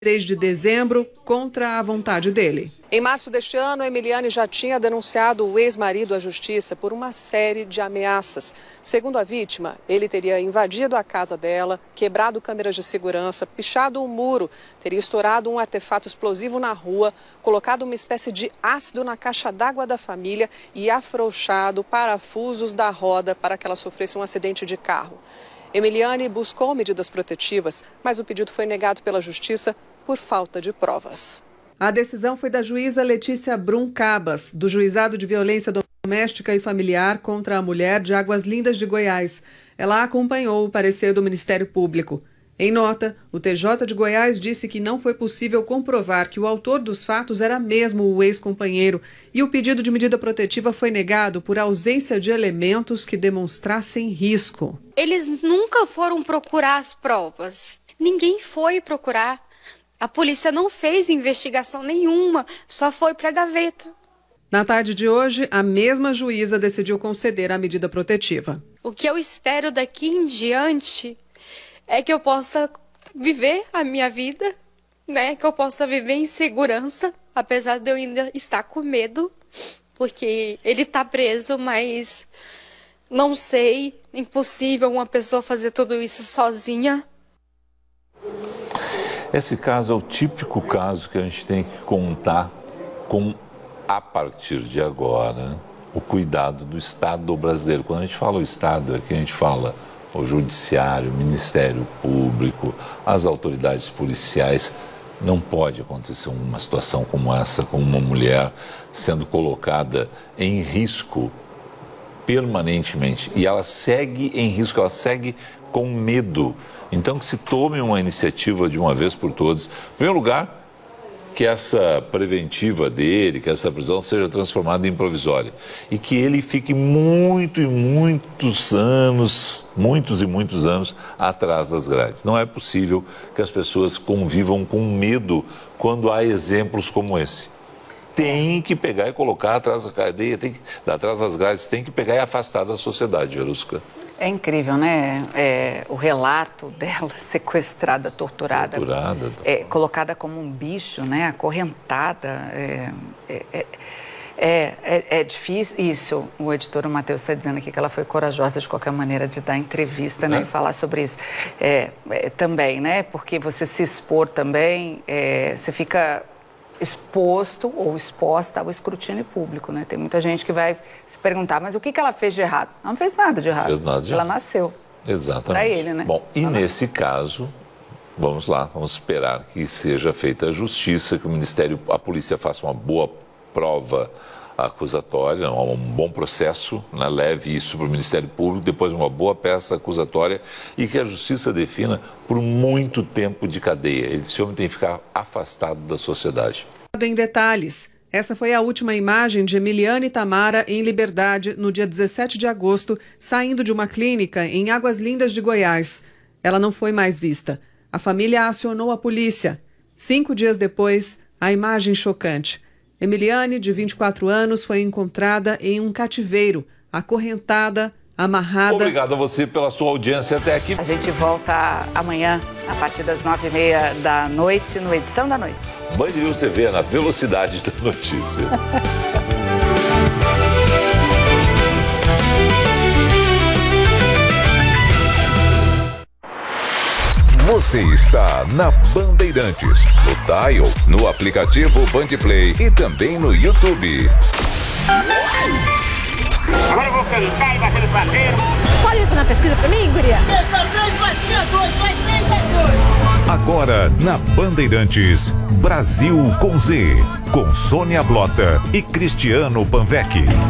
3 de dezembro, contra a vontade dele. Em março deste ano, Emiliane já tinha denunciado o ex-marido à justiça por uma série de ameaças. Segundo a vítima, ele teria invadido a casa dela, quebrado câmeras de segurança, pichado um muro, teria estourado um artefato explosivo na rua, colocado uma espécie de ácido na caixa d'água da família e afrouxado parafusos da roda para que ela sofresse um acidente de carro. Emiliane buscou medidas protetivas, mas o pedido foi negado pela justiça por falta de provas. A decisão foi da juíza Letícia Brum Cabas, do Juizado de Violência Doméstica e Familiar contra a Mulher de Águas Lindas de Goiás. Ela acompanhou o parecer do Ministério Público. Em nota, o TJ de Goiás disse que não foi possível comprovar que o autor dos fatos era mesmo o ex-companheiro e o pedido de medida protetiva foi negado por ausência de elementos que demonstrassem risco. Eles nunca foram procurar as provas. Ninguém foi procurar. A polícia não fez investigação nenhuma, só foi para a gaveta. Na tarde de hoje, a mesma juíza decidiu conceder a medida protetiva. O que eu espero daqui em diante é que eu possa viver a minha vida, né? Que eu possa viver em segurança, apesar de eu ainda estar com medo, porque ele está preso, mas não sei, impossível uma pessoa fazer tudo isso sozinha. Esse caso é o típico caso que a gente tem que contar com, a partir de agora, o cuidado do Estado brasileiro. Quando a gente fala o Estado, é que a gente fala o Judiciário, o Ministério Público, as autoridades policiais. Não pode acontecer uma situação como essa, com uma mulher sendo colocada em risco permanentemente. E ela segue em risco, ela segue com medo. Então, que se tome uma iniciativa de uma vez por todas. Em primeiro lugar, que essa preventiva dele, que essa prisão seja transformada em provisória. E que ele fique muitos e muitos anos atrás das grades. Não é possível que as pessoas convivam com medo quando há exemplos como esse. Tem que pegar e colocar atrás da cadeia, atrás das grades, tem que pegar e afastar da sociedade, Verusca. É incrível, né? O relato dela sequestrada, torturada. Colocada como um bicho, né? Acorrentada. É difícil. Isso, o editor, o Matheus, está dizendo aqui que ela foi corajosa de qualquer maneira de dar entrevista, né? E falar sobre isso. Também, né? Porque você se expor também, você fica exposto ou exposta ao escrutínio público, né? Tem muita gente que vai se perguntar, mas o que ela fez de errado? Ela não fez nada de errado. Ela nasceu. Exatamente. Para ele, né? Bom, e nesse caso, vamos lá, vamos esperar que seja feita a justiça, que a polícia faça uma boa prova acusatória, um bom processo, né? Leve isso para o Ministério Público, depois uma boa peça acusatória e que a justiça defina por muito tempo de cadeia. Esse homem tem que ficar afastado da sociedade. Em detalhes, essa foi a última imagem de Emiliane Tamara em liberdade no dia 17 de agosto, saindo de uma clínica em Águas Lindas de Goiás. Ela não foi mais vista. A família acionou a polícia. 5 dias depois, a imagem chocante. Emiliane, de 24 anos, foi encontrada em um cativeiro, acorrentada, amarrada. Obrigado a você pela sua audiência até aqui. A gente volta amanhã, a partir das 9h30 da noite, no Edição da Noite. Band News TV, na velocidade da notícia. Você está na Bandeirantes, no Dial, no aplicativo Bandplay e também no YouTube. Agora eu vou cantar e bater no prazer. Olha isso na pesquisa pra mim, guria. Essa 3 vai ser 2, vai 3 vai 2. Agora na Bandeirantes, Brasil com Z, com Sônia Blota e Cristiano Panvec.